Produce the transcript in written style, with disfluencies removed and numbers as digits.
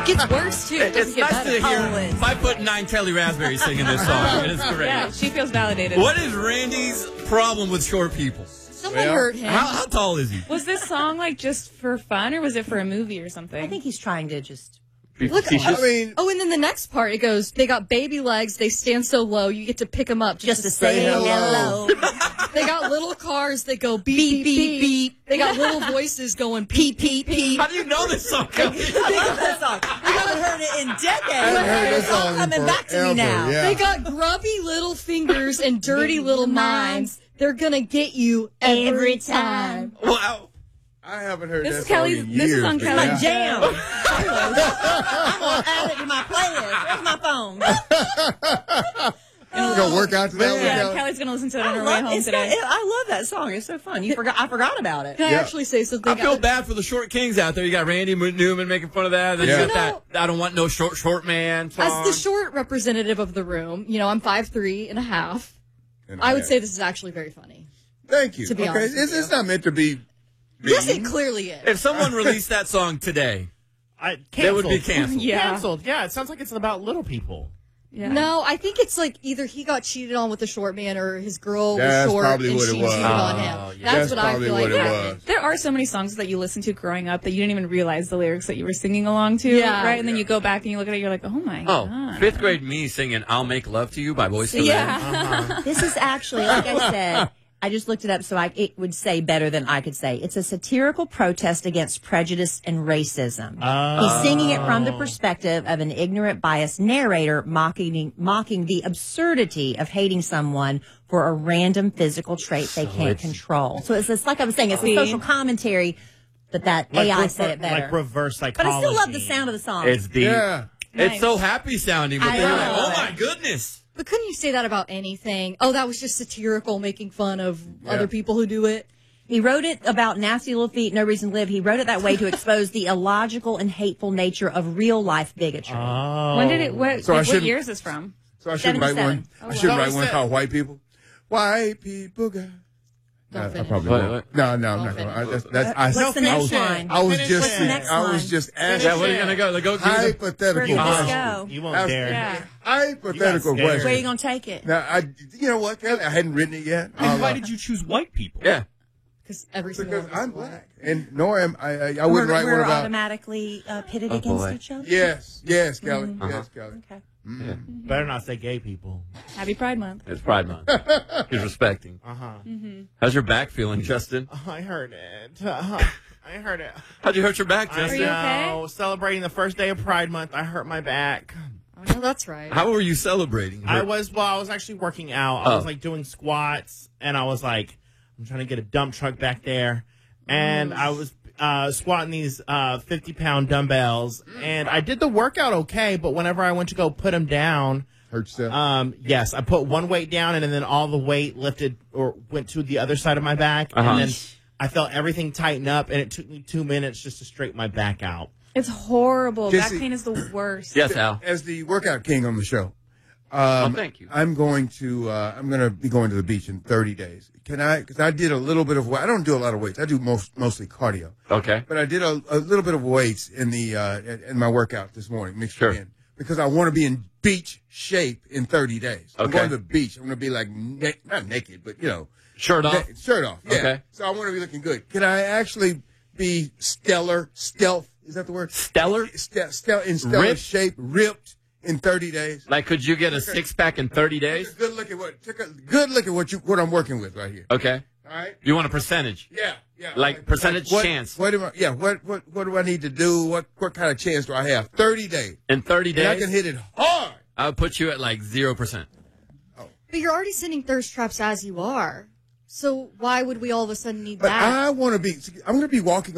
gets worse, too. It's nice to hear 5'9" Kelly Raspberry singing this song. It is great. Yeah, she feels validated. What is Randy's problem with short people? Someone hurt him. How tall is he? Was this song like just for fun, or was it for a movie or something? I think he's trying to just... Look, and then the next part, it goes, they got baby legs, they stand so low, you get to pick them up just to say hello. They got little cars that go beep, beep, beep, beep. They got little voices going peep, peep, peep. How do you know this song? I haven't heard it in decades. I haven't heard this song coming back to me now. Yeah. They got grubby little fingers and dirty little minds. They're going to get you every time. Wow. I haven't heard This that is Kelly's. song in This years, is on but Kelly's yeah. Jam. I'm going to add it to my playlist. Where's my phone? We're going to work out to that one, Yeah, Kelly? Kelly's gonna listen to it on her way home today. I love that song. It's so fun. I forgot about it. Can I actually say something? I feel bad for the short kings out there. You got Randy Newman making fun of that. Then you got that I don't want no short man song. As the short representative of the room, I'm 5'3" and a half. I would say this is actually very funny. Thank you. To be honest with it's not meant to be... Yes, it clearly is. If someone released that song today, they would be canceled. Yeah. Canceled. Yeah, it sounds like it's about little people. Yeah. No, I think it's like either he got cheated on with a short man or his girl That's was short probably and what it she was. cheated on him. Yeah. That's what I probably feel what like. it happened. was. There are so many songs that you listened to growing up that you didn't even realize the lyrics that you were singing along to, Yeah. right? And then you go back and you look at it, you're like, oh my god. Fifth grade me singing "I'll Make Love to You" by Boyz II Men. Yeah. This is actually, like I said, I just looked it up so it would say better than I could say. It's a satirical protest against prejudice and racism. He's singing it from the perspective of an ignorant, biased narrator mocking the absurdity of hating someone for a random physical trait they can't control. So it's like I was saying, it's a social commentary, but that AI said it better. Like reverse But psychology. I still love the sound of the song. It's deep. Yeah. It's so happy sounding, but I then you're know. like, oh my goodness. But couldn't you say that about anything? Oh, that was just satirical, making fun of other people who do it. He wrote it about nasty little feet, no reason to live. He wrote it that way to expose the illogical and hateful nature of real life bigotry. When did it? What year is this from? So I shouldn't write one. 77. I shouldn't write one called "White People." White people got. Don't finish. I probably won't. No, I'm not going. What's the next line? I was What's just the next line? asking. Yeah, where are you gonna go? Go Hypothetical Where did this question. go? You won't dare. Yeah. Hypothetical You got question. Where are you going to take it? Now, you know what, Kelly? I hadn't written it yet. Why did you choose white people? Yeah. Because every single Because one of us I'm is white. black, and nor am I wouldn't write one We're about. automatically pitted against each other? Yes, Kelly. Yes, Kelly. Okay. Better not say gay people. Happy Pride Month. It's Pride Month. He's respecting. How's your back feeling, Justin? I heard it. I heard it. How'd you hurt your back, I Justin? you okay? know. Celebrating the first day of Pride Month, I hurt my back. Oh, no, that's right. How were you celebrating? I was actually working out. I was like doing squats, and I was like, I'm trying to get a dump truck back there, and I was squatting these 50-pound dumbbells, and I did the workout okay, but whenever I went to go put them down, Hurt yourself. yes, I put one weight down, and then all the weight lifted or went to the other side of my back, and then I felt everything tighten up, and it took me 2 minutes just to straighten my back out. It's horrible. Jesse- Back pain is the worst. Yes, Al. As the workout king on the show, Thank you. I'm going to be going to the beach in 30 days. Can I? Because I did a little bit of. I don't do a lot of weights. I do mostly cardio. Okay. But I did a little bit of weights in in my workout this morning, mixed Sure. in, because I want to be in beach shape in 30 days. I'm Okay. going to the beach. I'm going to be like not naked, but Shirt off. shirt off. Yeah. Okay. So I want to be looking good. Can I actually be stealth? Is that the word? Stellar? In stellar Ripped? shape, ripped in 30 days. Like, could you get a six-pack in 30 days? Take a good look at what I'm working with right here. Okay. All right. You want a percentage? Yeah. Like percentage chance. What do I need to do? What kind of chance do I have? 30 days. In 30 And I days, can hit it hard. I would put you at like 0%. But you're already sending thirst traps as you are. So why would we all of a sudden need But that? I'm going to be walking